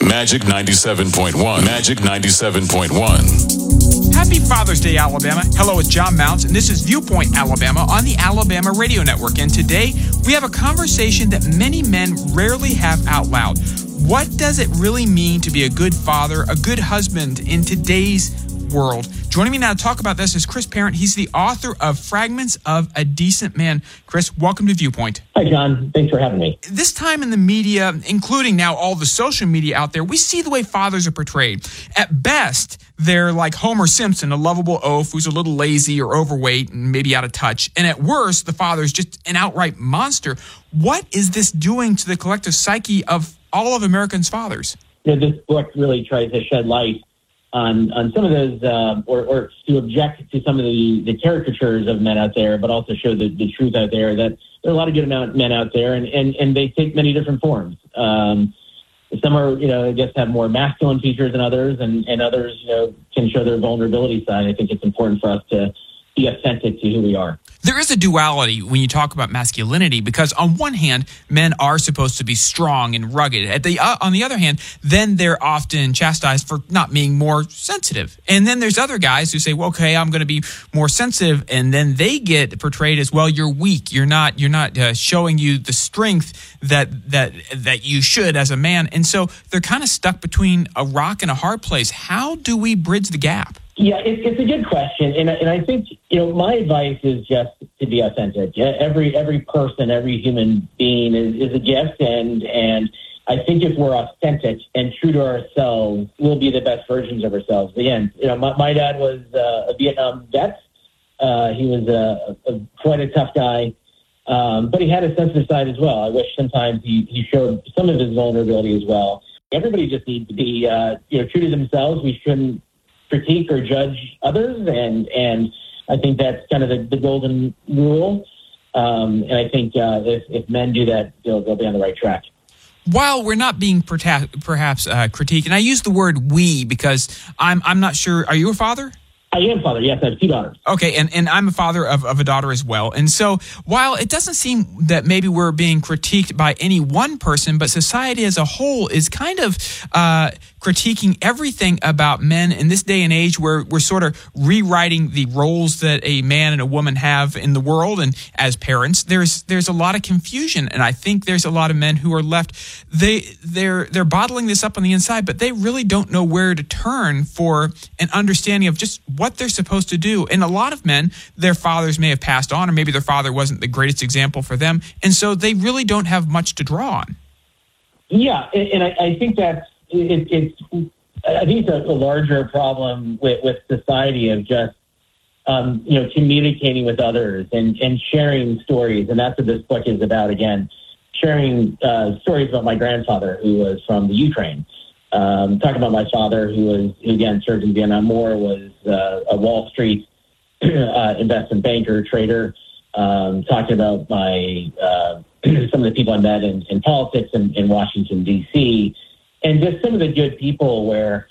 Magic 97.1. Magic 97.1. Happy Father's Day, Alabama. Hello, it's John Mounts, and this is Viewpoint Alabama on the Alabama Radio Network. And today, we have a conversation that many men rarely have out loud. What does it really mean to be a good father, a good husband in today's world? Joining me now to talk about this is Chris Parent. He's the author of Fragments of a Decent Man. Chris, welcome to Viewpoint. Hi, John. Thanks for having me. This time in the media, including now all the social media out there, we see the way fathers are portrayed. At best, they're like Homer Simpson, a lovable oaf who's a little lazy or overweight and maybe out of touch. And at worst, the father's just an outright monster. What is this doing to the collective psyche of all of Americans' fathers? This book really tries to shed light on some of those, or to object to some of the caricatures of men out there, but also show the truth out there, that there are a lot of good men out there, and they take many different forms. Some are, I guess, have more masculine features than others, and others, can show their vulnerability side. I think it's important for us to be authentic to who we are. There is a duality when you talk about masculinity, because on one hand, men are supposed to be strong and rugged. On the other hand, then they're often chastised for not being more sensitive. And then there's other guys who say, well, okay, I'm going to be more sensitive. And then they get portrayed as, well, you're weak. You're not showing you the strength that you should as a man. And so they're kind of stuck between a rock and a hard place. How do we bridge the gap? Yeah, it's a good question, and I think my advice is just to be authentic. Every person, every human being is a gift, and I think if we're authentic and true to ourselves, we'll be the best versions of ourselves. Again, my dad was a Vietnam vet. He was quite a tough guy, but he had a sensitive side as well. I wish sometimes he showed some of his vulnerability as well. Everybody just needs to be true to themselves. We shouldn't critique or judge others, and I think that's kind of the golden rule. And I think if men do that, they'll be on the right track. While we're not being perhaps critiqued, and I use the word "we" because I'm not sure. Are you a father? I am a father, yes. I have 2 daughters. Okay, and I'm a father of a daughter as well. And so while it doesn't seem that maybe we're being critiqued by any one person, but society as a whole is kind of critiquing everything about men in this day and age, where we're sort of rewriting the roles that a man and a woman have in the world. And as parents, there's a lot of confusion. And I think there's a lot of men who are left, they're bottling this up on the inside, but they really don't know where to turn for an understanding of just what they're supposed to do. And a lot of men, their fathers may have passed on, or maybe their father wasn't the greatest example for them. And so they really don't have much to draw on. Yeah, and I think that's, I think it's a larger problem with society of just, communicating with others and sharing stories. And that's what this book is about, again, sharing stories about my grandfather, who was from the Ukraine. Talking about my father, who again served in Vietnam War, was a Wall Street investment banker, trader. Talking about my some of the people I met in politics in Washington, D.C., and just some of the good people where,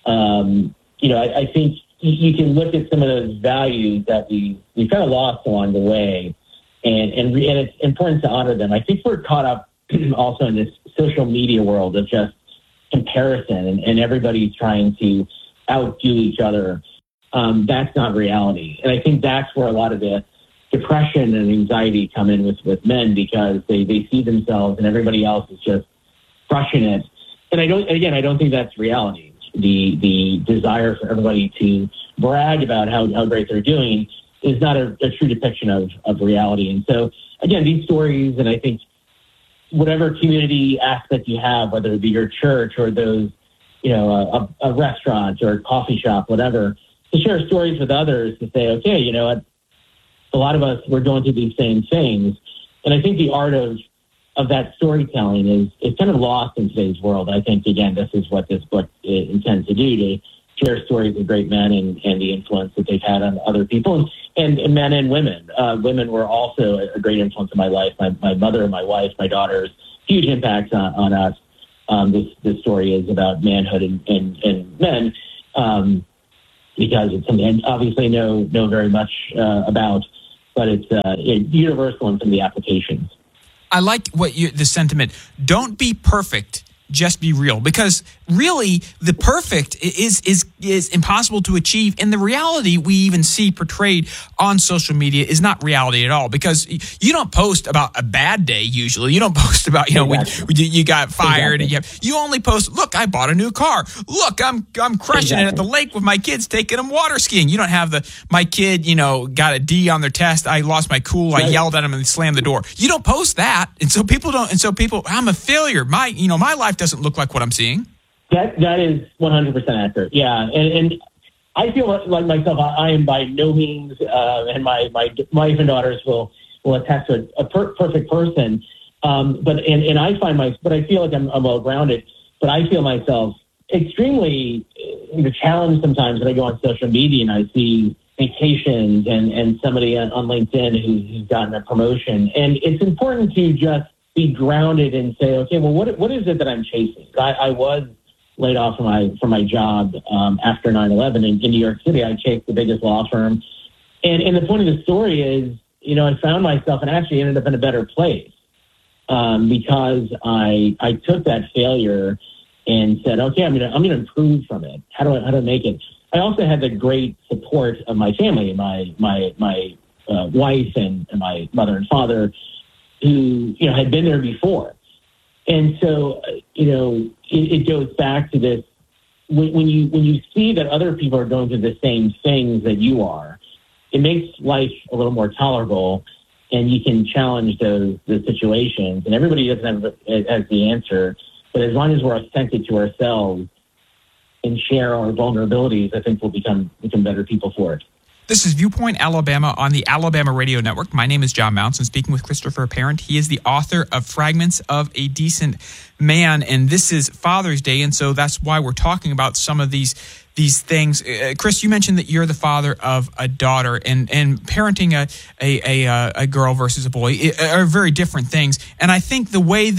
I think you can look at some of those values that we kind of lost along the way, and it's important to honor them. I think we're caught up also in this social media world of just comparison, and everybody's trying to outdo each other. That's not reality. And I think that's where a lot of the depression and anxiety come in with men, because they see themselves and everybody else is just crushing it. And I don't think that's reality. The desire for everybody to brag about how great they're doing is not a true depiction of reality. And so, again, these stories, and I think whatever community aspect you have, whether it be your church or those, a restaurant or a coffee shop, whatever, to share stories with others, to say, okay, a lot of us, we're going through these same things. And I think the art of that storytelling is kind of lost in today's world. I think, again, this is what this book intends to do, to share stories of great men and the influence that they've had on other people, and men and women. Women were also a great influence in my life. My mother, my wife, my daughters, huge impacts on us. This story is about manhood and men, because it's something I obviously know very much about, but it's universal in some of the applications. I like the sentiment. Don't be perfect. just be real, because really the perfect is impossible to achieve, and the reality we even see portrayed on social media is not reality at all, because you don't post about a bad day usually. You don't post about when you got fired. Exactly. You only post, look, I bought a new car. Look, I'm crushing it at the lake with my kids, taking them water skiing. You don't have my kid got a D on their test. I lost my cool. I yelled at him and slammed the door. You don't post that, and so people don't. And so people, I'm a failure. My life doesn't look like what I'm seeing. That is 100% accurate. Yeah, and I feel like myself, I am by no means, and my wife and daughters will attest to a perfect person. But I feel like I'm well grounded. But I feel myself extremely challenged sometimes when I go on social media and I see vacations and somebody on LinkedIn who's gotten a promotion. And it's important to just be grounded and say, okay, well, what is it that I'm chasing? I was laid off from my job after 9/11 in New York City. I chased the biggest law firm. And the point of the story is, I found myself and actually ended up in a better place because I took that failure and said, okay, I'm gonna improve from it. How do I make it? I also had the great support of my family, my wife and my mother and father, who had been there before. And so it goes back to this: when you see that other people are going through the same things that you are, it makes life a little more tolerable, and you can challenge those situations. And everybody doesn't have the answer, but as long as we're authentic to ourselves and share our vulnerabilities, I think we'll become better people for it. This is Viewpoint Alabama on the Alabama Radio Network. My name is John Mounts. I'm speaking with Christopher Parent. He is the author of Fragments of a Decent Man, and this is Father's Day, and so that's why we're talking about some of these things. Chris, you mentioned that you're the father of a daughter, and parenting a girl versus a boy are very different things. And I think the way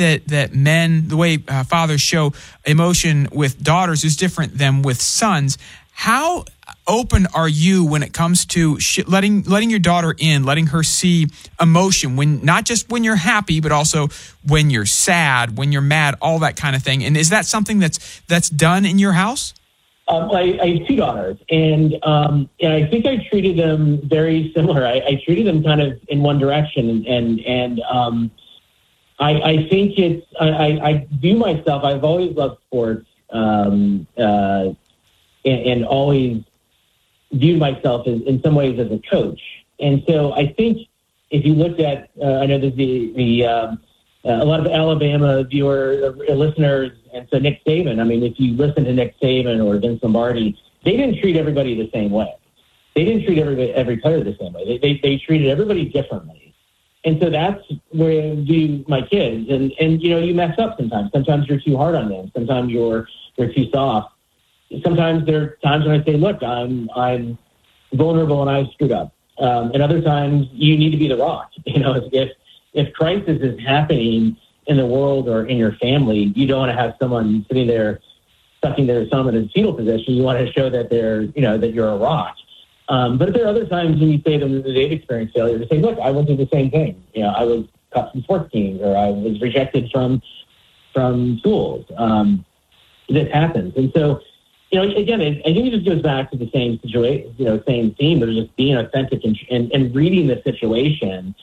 that fathers show emotion with daughters is different than with sons. How open are you when it comes to letting your daughter in, letting her see emotion, when not just when you're happy, but also when you're sad, when you're mad, all that kind of thing? And is that something that's done in your house? I have two daughters, and I think I treated them very similar. I treated them kind of in one direction, and I think I view myself. I've always loved sports, and always viewed myself in some ways as a coach. And so I think if you looked at, I know there's a lot of Alabama listeners, and so Nick Saban. I mean, if you listen to Nick Saban or Vince Lombardi, they didn't treat everybody the same way. They didn't treat every player the same way. They treated everybody differently. And so that's where I view my kids. And you mess up sometimes. Sometimes you're too hard on them. Sometimes you're too soft. Sometimes there are times when I say, look, I'm vulnerable and I screwed up. And other times you need to be the rock. If crisis is happening in the world or in your family, you don't want to have someone sitting there sucking their thumb in a fetal position. You want to show that that you're a rock. But if there are other times when you say to them that they've experienced failure, to say, look, I went through the same thing. I was cut from sports teams, or I was rejected from schools. This happens. And so, again, I think it just goes back to the same situation, same theme, but just being authentic and reading the situation.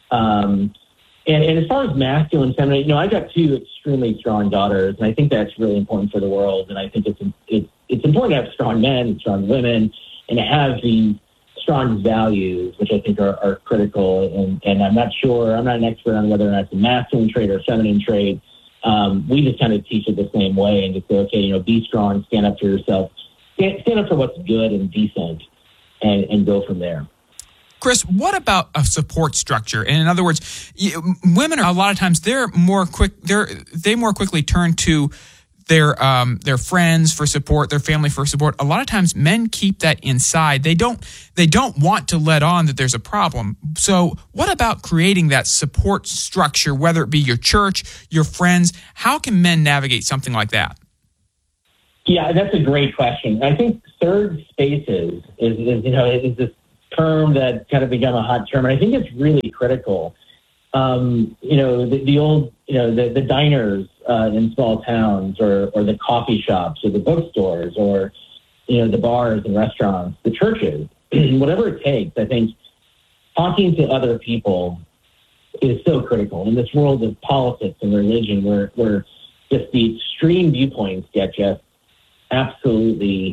And as far as masculine, feminine, I got two extremely strong daughters, and I think that's really important for the world. And I think it's important to have strong men and strong women, and to have these strong values, which I think are critical. And I'm not an expert on whether or not it's a masculine trait or a feminine trait. We just kind of teach it the same way and just say, okay, be strong, stand up for yourself, stand up for what's good and decent, and go from there. Chris, what about a support structure? And in other words, women are a lot of times they more quickly turn to their friends for support, their family for support. A lot of times men keep that inside. They don't want to let on that there's a problem. So what about creating that support structure, whether it be your church, your friends? How can men navigate something like that? Yeah, that's a great question. I think third spaces is this term that kind of become a hot term, and I think it's really critical. The old, the diners in small towns, or the coffee shops, or the bookstores, or the bars and restaurants, the churches, whatever it takes. I think talking to other people is so critical in this world of politics and religion, where just the extreme viewpoints get just absolutely,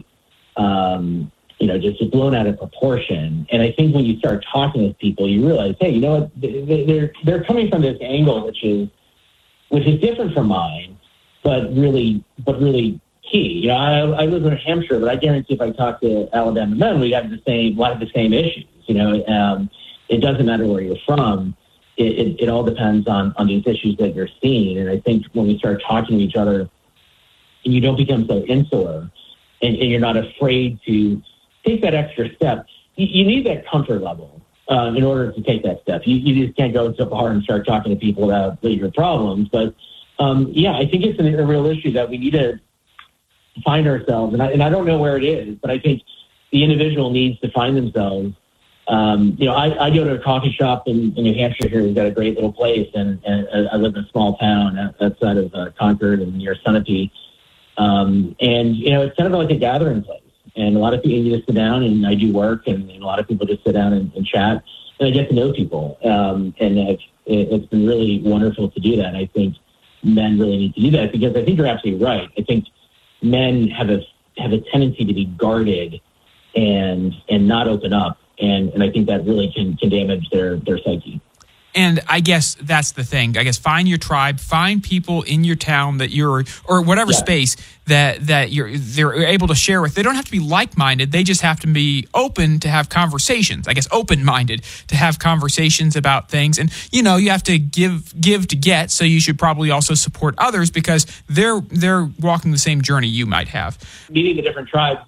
just blown out of proportion. And I think when you start talking with people, you realize, hey, you know what? They're coming from this angle, which is different from mine, but really key. I live in New Hampshire, but I guarantee if I talk to Alabama men, we'd have a lot of the same issues. It doesn't matter where you're from. It all depends on these issues that you're seeing. And I think when we start talking to each other, and you don't become so insular, and you're not afraid to take that extra step, you need that comfort level in order to take that step. You just can't go to a bar and start talking to people about your problems. But I think it's a real issue that we need to find ourselves. And I don't know where it is, but I think the individual needs to find themselves. I go to a coffee shop in New Hampshire here. We've got a great little place, and I live in a small town outside of Concord and near Sunapee. It's kind of like a gathering place. And a lot of people, you just sit down, and I do work, and a lot of people just sit down and chat, and I get to know people. And it's been really wonderful to do that. And I think men really need to do that, because I think you're absolutely right. I think men have a tendency to be guarded and not open up. And I think that really can damage their psyche. And I guess that's the thing. I guess find your tribe, find people in your town that you're, or whatever space that they're able to share with. They don't have to be like-minded. They just have to be open to have conversations. I guess open-minded to have conversations about things. And you have to give to get. So you should probably also support others, because they're walking the same journey you might have. Meeting the different tribes.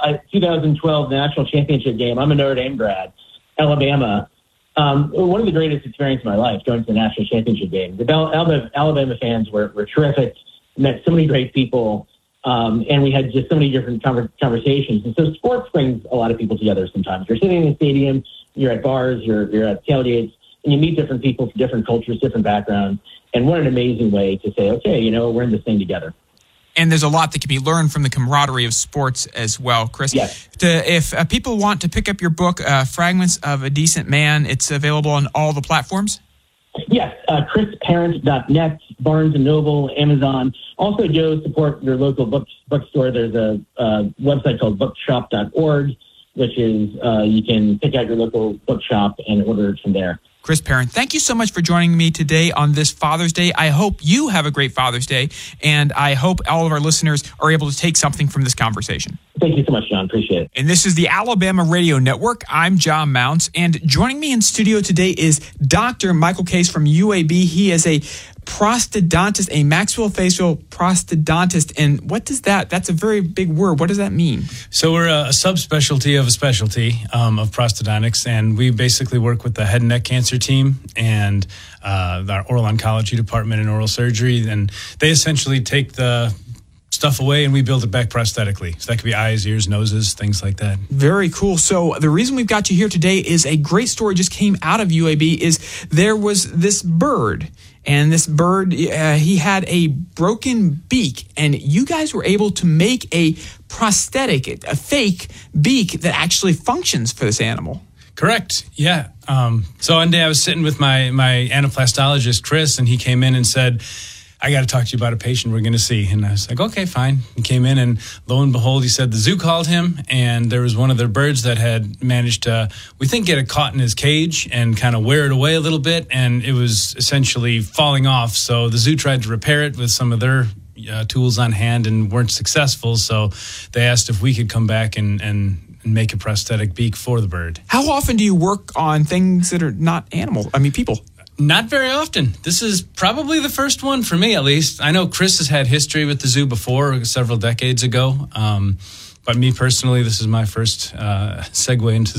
2012 national championship game. I'm a Notre Dame grad, Alabama. One of the greatest experiences of my life, going to the national championship game. The Alabama fans were terrific, met so many great people, and we had just so many different conversations. And so sports brings a lot of people together sometimes. You're sitting in a stadium, you're at bars, you're at tailgates, and you meet different people from different cultures, different backgrounds. And what an amazing way to say, okay, we're in this thing together. And there's a lot that can be learned from the camaraderie of sports as well, Chris. Yes. If people want to pick up your book, Fragments of a Decent Man, it's available on all the platforms? Yes, chrisparent.net, Barnes & Noble, Amazon. Also, Joe, support your local bookstore. There's a website called bookshop.org, which is you can pick out your local bookshop and order it from there. Chris Parent, thank you so much for joining me today on this Father's Day. I hope you have a great Father's Day, and I hope all of our listeners are able to take something from this conversation. Thank you so much, John. Appreciate it. And this is the Alabama Radio Network. I'm John Mounts, and joining me in studio today is Dr. Michael Case from UAB. He is a prosthodontist, a maxillofacial prosthodontist. And what does that's a very big word. What does that mean? So we're a subspecialty of a specialty of prosthodontics, and we basically work with the head and neck cancer team and our oral oncology department and oral surgery. And they essentially take the stuff away and we build it back prosthetically. So that could be eyes, ears, noses, things like that. Very cool. So the reason we've got you here today is a great story just came out of UAB. Is there was this bird, and this bird, he had a broken beak, and you guys were able to make a prosthetic, a fake beak that actually functions for this animal. Correct. Yeah. So one day I was sitting with my anaplastologist, Chris, and he came in and said, I got to talk to you about a patient we're going to see. And I was like, okay, fine. He came in, and lo and behold, he said the zoo called him, and there was one of their birds that had managed to, we think, get it caught in his cage and kind of wear it away a little bit, and it was essentially falling off. So the zoo tried to repair it with some of their tools on hand and weren't successful. So they asked if we could come back and make a prosthetic beak for the bird. How often do you work on things that are not people? Not very often. This is probably the first one for me, at least. I know Chris has had history with the zoo before, several decades ago. But me personally, this is my first segue into the zoo.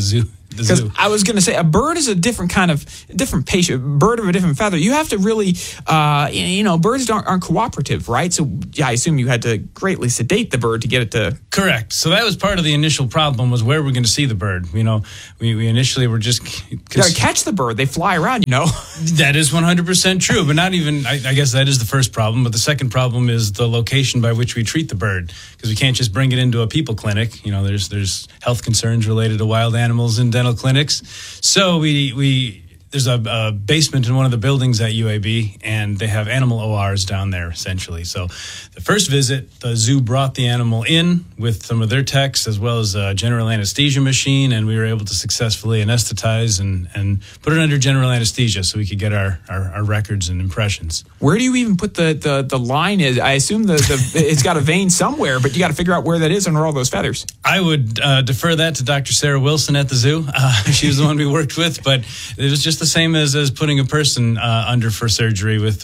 the zoo. I was going to say a bird is a different patient, bird of a different feather. You have to really, birds aren't cooperative, right? So yeah, I assume you had to greatly sedate the bird to get it to. Correct. So that was part of the initial problem, was where we're going to see the bird. We initially were just You got to catch the bird. They fly around, That is 100% true, but not even. I guess that is the first problem. But the second problem is the location by which we treat the bird, because we can't just bring it into a people clinic. There's health concerns related to wild animals in dental clinics. So there's a basement in one of the buildings at UAB, and they have animal ORs down there, essentially. So the first visit, the zoo brought the animal in with some of their techs, as well as a general anesthesia machine, and we were able to successfully anesthetize and put it under general anesthesia so we could get our records and impressions. Where do you even put the line? I assume it's got a vein somewhere, but you got to figure out where that is under all those feathers. I would defer that to Dr. Sarah Wilson at the zoo. She was the one we worked with, but it was just the same as putting a person under for surgery with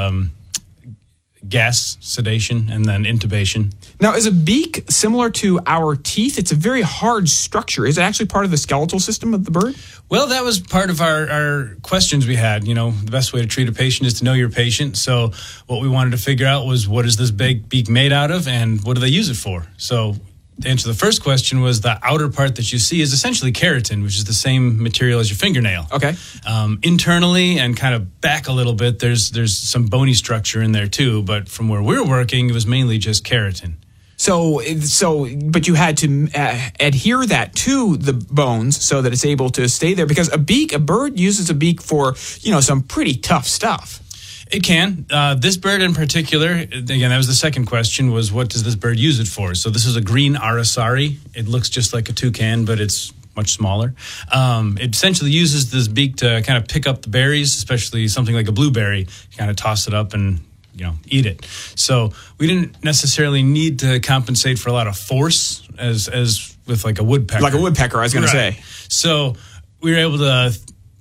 gas, sedation, and then intubation. Now, is a beak similar to our teeth? It's a very hard structure. Is it actually part of the skeletal system of the bird? Well, that was part of our questions we had. The best way to treat a patient is to know your patient. So what we wanted to figure out was, what is this big beak made out of, and what do they use it for? So to answer the first question, was the outer part that you see is essentially keratin, which is the same material as your fingernail. Okay. Internally and kind of back a little bit, there's some bony structure in there too, but from where we're working, it was mainly just keratin. So, but you had to adhere that to the bones so that it's able to stay there, because a bird uses a beak for, some pretty tough stuff. It can. This bird in particular, again, that was the second question, was what does this bird use it for? So this is a green aracari. It looks just like a toucan, but it's much smaller. It essentially uses this beak to kind of pick up the berries, especially something like a blueberry, kind of toss it up and eat it. So we didn't necessarily need to compensate for a lot of force as with like a woodpecker. Like a woodpecker, I was going to say. So we were able to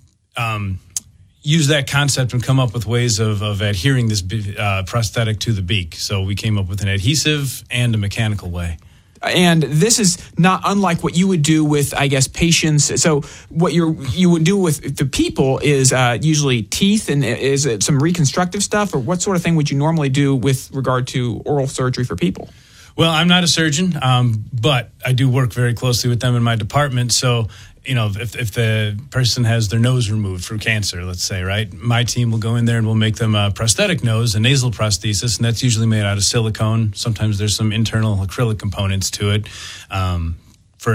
use that concept and come up with ways of adhering this prosthetic to the beak. So we came up with an adhesive and a mechanical way. And this is not unlike what you would do with, I guess, patients. So what you would do with the people is usually teeth, and is it some reconstructive stuff, or what sort of thing would you normally do with regard to oral surgery for people? Well, I'm not a surgeon, but I do work very closely with them in my department. So, if the person has their nose removed for cancer, let's say, right, my team will go in there and we'll make them a prosthetic nose, a nasal prosthesis, and that's usually made out of silicone. Sometimes there's some internal acrylic components to it for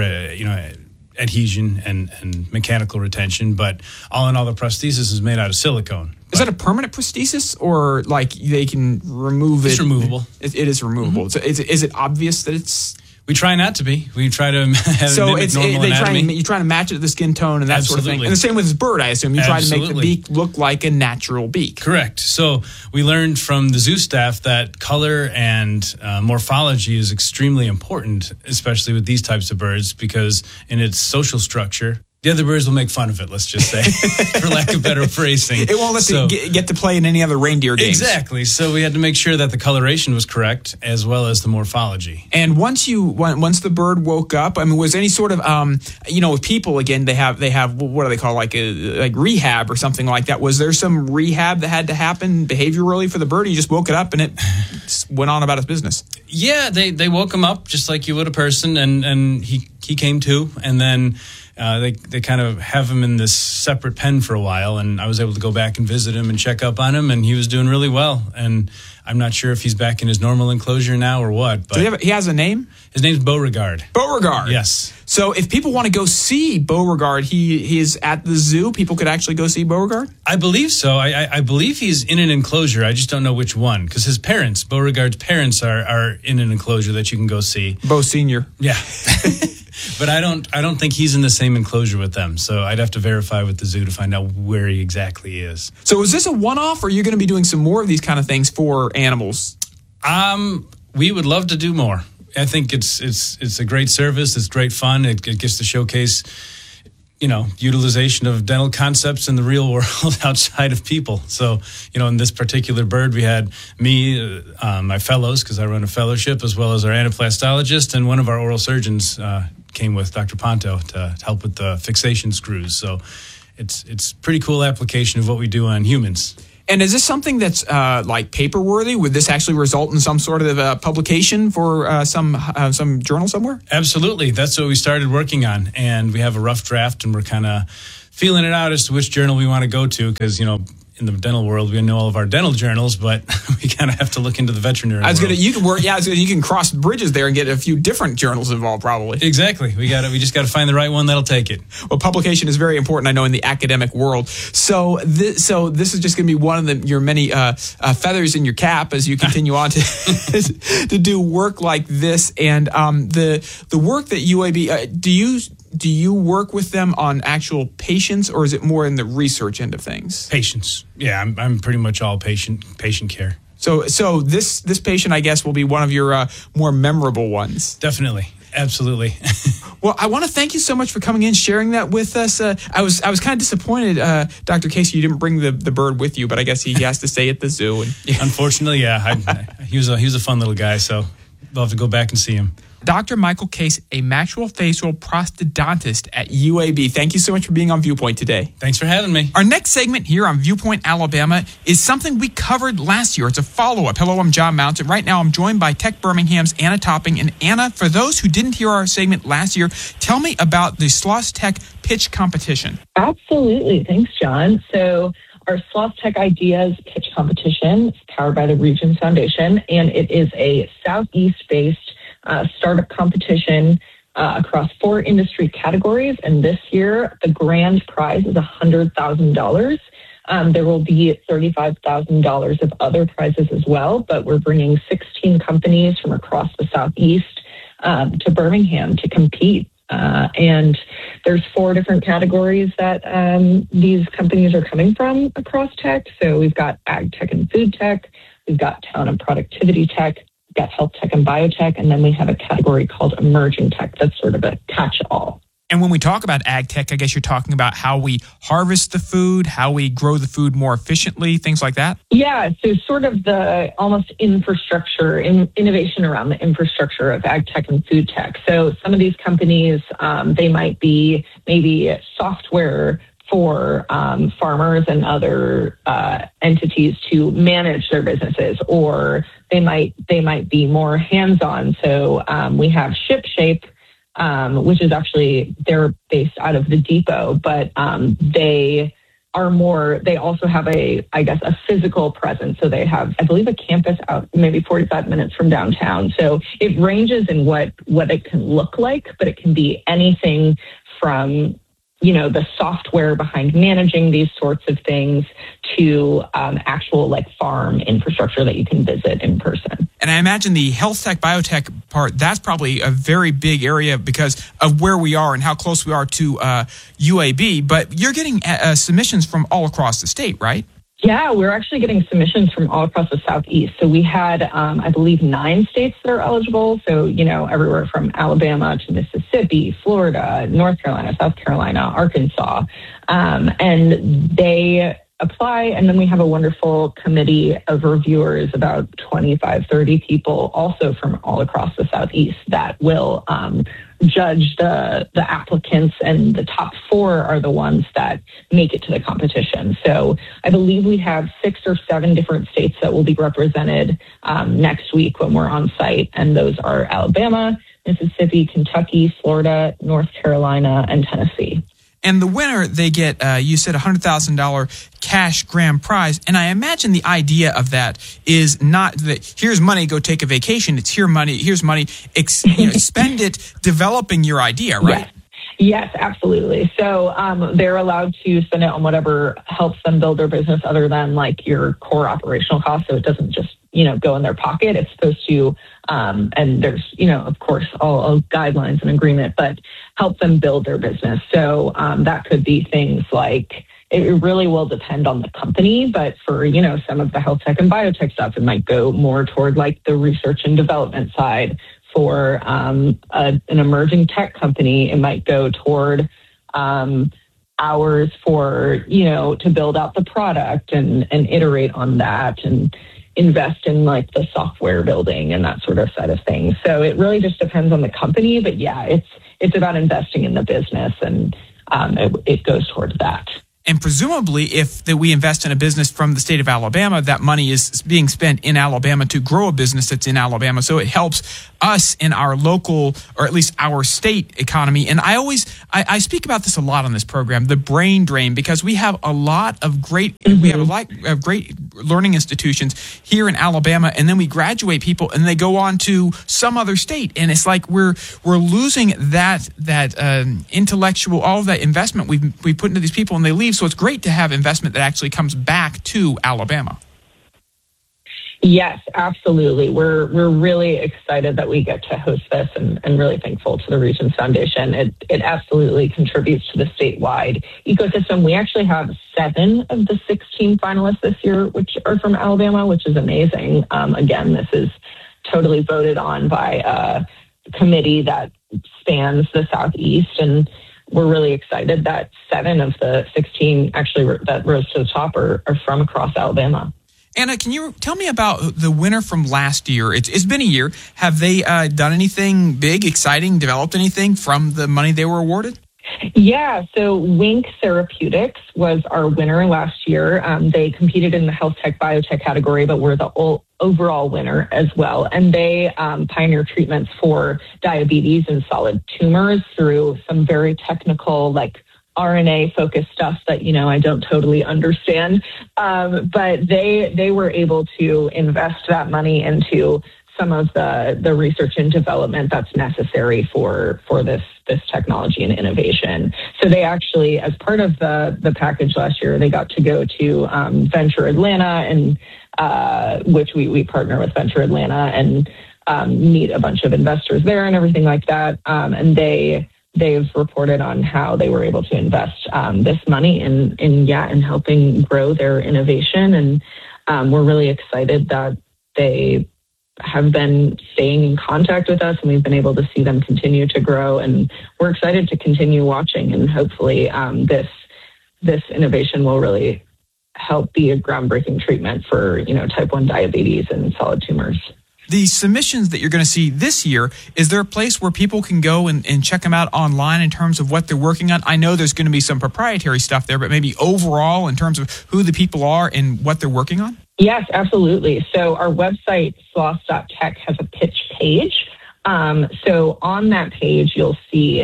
adhesion and mechanical retention. But all in all, the prosthesis is made out of silicone. Is that a permanent prosthesis, or like they can remove it? It's removable. It is removable. Mm-hmm. So is it obvious that it's? We try not to be. We try to have normal anatomy. You try to match it to the skin tone and that sort of thing. And the same with this bird, I assume. You try to make the beak look like a natural beak. Correct. So we learned from the zoo staff that color and morphology is extremely important, especially with these types of birds, because in its social structure, the other birds will make fun of it, let's just say, for lack of better phrasing. It won't let you get to play in any other reindeer games. Exactly. So we had to make sure that the coloration was correct, as well as the morphology. And once the bird woke up, was any sort of, with people, again, they have what do they call, like rehab or something like that. Was there some rehab that had to happen behaviorally for the bird? Or you just woke it up and it went on about its business? Yeah, they woke him up just like you would a person, and he came to, and then they kind of have him in this separate pen for a while, and I was able to go back and visit him and check up on him, and he was doing really well. And I'm not sure if he's back in his normal enclosure now or what. But he has a name? His name's Beauregard. Beauregard. Yes. So if people want to go see Beauregard, he is at the zoo. People could actually go see Beauregard? I believe so. I believe he's in an enclosure. I just don't know which one, because his parents, Beauregard's parents, are in an enclosure that you can go see. Beau Senior. Yeah. But I don't think he's in the same enclosure with them. So I'd have to verify with the zoo to find out where he exactly is. So is this a one-off, or are you going to be doing some more of these kind of things for animals? We would love to do more. I think it's a great service. It's great fun. It gets to showcase, utilization of dental concepts in the real world outside of people. So, in this particular bird, we had me, my fellows, because I run a fellowship, as well as our anaplastologist and one of our oral surgeons came with Dr. Ponto to help with the fixation screws. So it's pretty cool application of what we do on humans. And is this something that's like paper-worthy? Would this actually result in some sort of publication for some journal somewhere? Absolutely. That's what we started working on. And we have a rough draft, and we're kind of feeling it out as to which journal we want to go to because, in the dental world, we know all of our dental journals, but we kind of have to have to the veterinary world. You can cross bridges there and get a few different journals involved, probably. Exactly. We just got to find the right one that'll take it. Well, publication is very important, I know, in the academic world. So this is just going to be one of your many feathers in your cap as you continue on to do work like this. And the work that UAB do you work with them on actual patients, or is it more in the research end of things? Patients. Yeah, I'm pretty much all patient care. So this patient, I guess, will be one of your more memorable ones. Definitely. Absolutely. Well, I want to thank you so much for coming in, sharing that with us. I was kind of disappointed, Dr. Casey, you didn't bring the bird with you, but I guess he has to stay at the zoo. Unfortunately, yeah. He was a fun little guy, so we'll have to go back and see him. Dr. Michael Case, a maxillofacial prosthodontist at UAB. Thank you so much for being on Viewpoint today. Thanks for having me. Our next segment here on Viewpoint Alabama is something we covered last year. It's a follow-up. Hello, I'm John Mountain. Right now, I'm joined by Tech Birmingham's Anna Topping. And Anna, for those who didn't hear our segment last year, tell me about the Sloss Tech pitch competition. Absolutely. Thanks, John. So our Sloss Tech Ideas pitch competition is powered by the Regions Foundation, and it is a Southeast-based startup competition across 4 industry categories. And this year, the grand prize is $100,000. There will be $35,000 of other prizes as well, but we're bringing 16 companies from across the Southeast to Birmingham to compete. And there's 4 different categories that these companies are coming from across tech. So we've got ag tech and food tech, we've got town and productivity tech, we've got health tech and biotech, and then we have a category called emerging tech. That's sort of a catch-all. And when we talk about ag tech, I guess you're talking about how we harvest the food, how we grow the food more efficiently, things like that? Yeah, so sort of the almost infrastructure, innovation around the infrastructure of ag tech and food tech. So some of these companies, they might be maybe software for farmers and other entities to manage their businesses, or they might be more hands-on. So we have ShipShape, which is actually, they're based out of the depot, but they also have a physical presence. So they have, I believe, a campus out maybe 45 minutes from downtown. So it ranges in what it can look like, but it can be anything from, the software behind managing these sorts of things to actual farm infrastructure that you can visit in person. And I imagine the health tech, biotech part, that's probably a very big area because of where we are and how close we are to UAB. But you're getting submissions from all across the state, right? Yeah, we're actually getting submissions from all across the Southeast. So we had, I believe, 9 states that are eligible. So, everywhere from Alabama to Mississippi, Florida, North Carolina, South Carolina, Arkansas. And they apply. And then we have a wonderful committee of reviewers, about 25, 30 people, also from all across the Southeast that will judge the applicants, and the top 4 are the ones that make it to the competition. So I believe we have 6 or 7 different states that will be represented next week when we're on site, and those are Alabama, Mississippi, Kentucky, Florida, North Carolina, and Tennessee. And the winner, they get, you said, $100,000 cash grand prize. And I imagine the idea of that is not that here's money, go take a vacation. It's here's money, spend it developing your idea, right? Yes, absolutely. So they're allowed to spend it on whatever helps them build their business other than your core operational costs. So it doesn't just, go in their pocket. It's supposed to, and there's, of course, all guidelines and agreement, but help them build their business. So that could be things like, it really will depend on the company, but for, some of the health tech and biotech stuff, it might go more toward the research and development side. For an emerging tech company, it might go toward hours for, to build out the product and iterate on that. And invest in like the software building and that sort of side of things. So it really just depends on the company, but yeah, it's about investing in the business, and it goes towards that. And presumably, if we invest in a business from the state of Alabama, that money is being spent in Alabama to grow a business that's in Alabama. So it helps us in our local, or at least our state economy. And I speak about this a lot on this program, the brain drain, because we have a lot of great learning institutions here in Alabama, and then we graduate people and they go on to some other state. And it's like we're losing that intellectual, all of that investment we put into these people, and they leave. So it's great to have investment that actually comes back to Alabama. Yes, absolutely. We're really excited that we get to host this, and really thankful to the Regions Foundation. It absolutely contributes to the statewide ecosystem. We actually have 7 of the 16 finalists this year, which are from Alabama, which is amazing. Again, this is totally voted on by a committee that spans the Southeast, and we're really excited that 7 of the 16 actually that rose to the top are from across Alabama. Anna, can you tell me about the winner from last year? It's been a year. Have they done anything big, exciting, developed anything from the money they were awarded? Yeah, so Wink Therapeutics was our winner last year. They competed in the health tech, biotech category, but were the overall winner as well. And they pioneer treatments for diabetes and solid tumors through some very technical, like RNA-focused stuff that, I don't totally understand. But they were able to invest that money into some of the research and development that's necessary for this technology and innovation. So they actually, as part of the package last year, they got to go to Venture Atlanta, and which we partner with Venture Atlanta, and meet a bunch of investors there and everything like that. And they've reported on how they were able to invest this money in helping grow their innovation. And we're really excited that they have been staying in contact with us, and we've been able to see them continue to grow. And we're excited to continue watching, and hopefully this innovation will really help be a groundbreaking treatment for, type 1 diabetes and solid tumors. The submissions that you're going to see this year, is there a place where people can go and check them out online in terms of what they're working on? I know there's going to be some proprietary stuff there, but maybe overall in terms of who the people are and what they're working on? Yes, absolutely. So our website, sloss.tech, has a pitch page. So on that page, you'll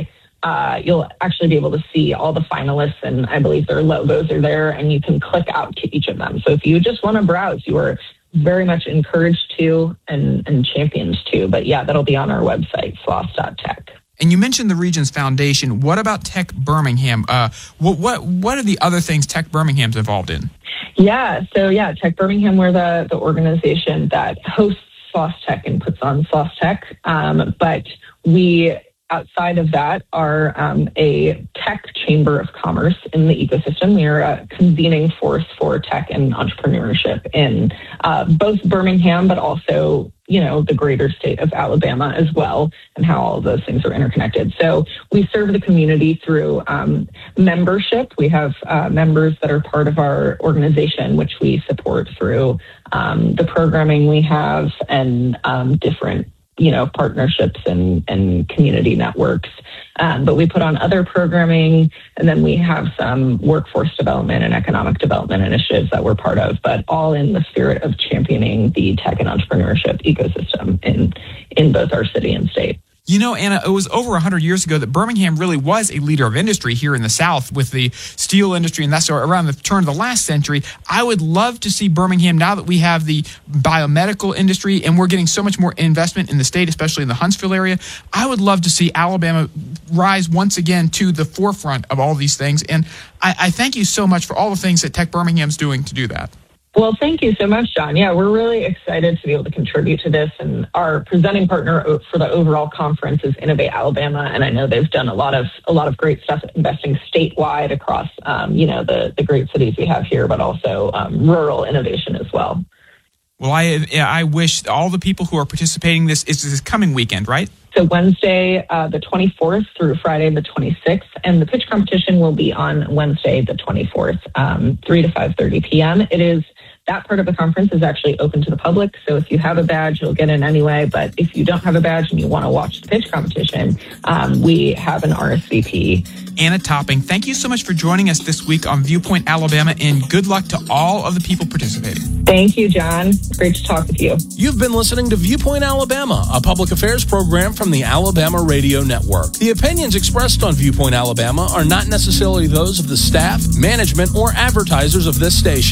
actually be able to see all the finalists, and I believe their logos are there, and you can click out to each of them. So if you just want to browse, you are very much encouraged to and championed to. But yeah, that'll be on our website, sloss.tech. And you mentioned the Regions Foundation. What about Tech Birmingham? What are the other things Tech Birmingham's involved in? Yeah, so Tech Birmingham, we're the organization that hosts Sloss Tech and puts on Sloss Tech. But we, outside of that, are a tech chamber of commerce in the ecosystem. We are a convening force for tech and entrepreneurship in both Birmingham, but also, the greater state of Alabama as well, and how all of those things are interconnected. So we serve the community through membership. We have members that are part of our organization, which we support through the programming we have, and different partnerships and community networks. But we put on other programming, and then we have some workforce development and economic development initiatives that we're part of, but all in the spirit of championing the tech and entrepreneurship ecosystem in both our city and state. Anna, it was over 100 years ago that Birmingham really was a leader of industry here in the South with the steel industry, and that's around the turn of the last century. I would love to see Birmingham, now that we have the biomedical industry and we're getting so much more investment in the state, especially in the Huntsville area, I would love to see Alabama rise once again to the forefront of all these things. And I thank you so much for all the things that Tech Birmingham's doing to do that. Well, thank you so much, John. Yeah, we're really excited to be able to contribute to this. And our presenting partner for the overall conference is Innovate Alabama. And I know they've done a lot of great stuff investing statewide across, the great cities we have here, but also rural innovation as well. Well, I wish all the people who are participating in this is this coming weekend, right? So Wednesday, the 24th through Friday, the 26th. And the pitch competition will be on Wednesday, the 24th, 3 to 5:30 p.m. It is That part of the conference is actually open to the public. So if you have a badge, you'll get in anyway. But if you don't have a badge and you want to watch the pitch competition, we have an RSVP. Anna Topping, thank you so much for joining us this week on Viewpoint Alabama, and good luck to all of the people participating. Thank you, John. Great to talk with you. You've been listening to Viewpoint Alabama, a public affairs program from the Alabama Radio Network. The opinions expressed on Viewpoint Alabama are not necessarily those of the staff, management, or advertisers of this station.